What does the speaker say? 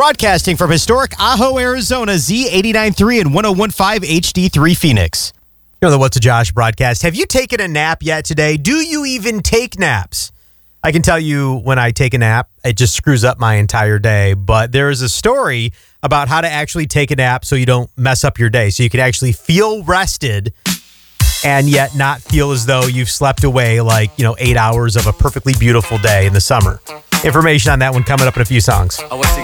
Broadcasting from historic Ajo, Arizona, Z89.3 and 101.5 HD3 Phoenix. You know the What's a Josh broadcast. Have you taken a nap yet today? Do you even take naps? I can tell you when I take a nap, it just screws up my entire day. But there is a story about how to actually take a nap so you don't mess up your day. So you can actually feel rested and yet not feel as though you've slept away 8 hours of a perfectly beautiful day in the summer. Information on that one coming up in a few songs. What's he